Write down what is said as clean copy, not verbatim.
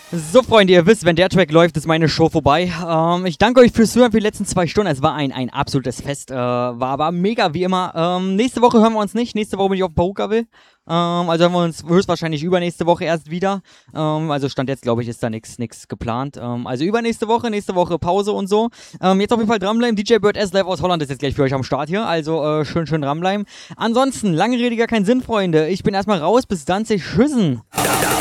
So, Freunde, ihr wisst, wenn der Track läuft, ist meine Show vorbei. Ich danke euch fürs Zuhören für die letzten 2 Stunden. Es war ein absolutes Fest. War aber mega, wie immer. Nächste Woche hören wir uns nicht. Nächste Woche bin ich auf Perukaville. Also hören wir uns höchstwahrscheinlich übernächste Woche erst wieder. Also Stand jetzt, glaube ich, ist da nichts geplant. Also übernächste Woche, nächste Woche Pause und so. Jetzt auf jeden Fall dranbleiben. DJ Bird S live aus Holland ist jetzt gleich für euch am Start hier. Also schön dranbleiben. Ansonsten, lange Rede, gar keinen Sinn, Freunde. Ich bin erstmal raus. Bis dann, tschüssen.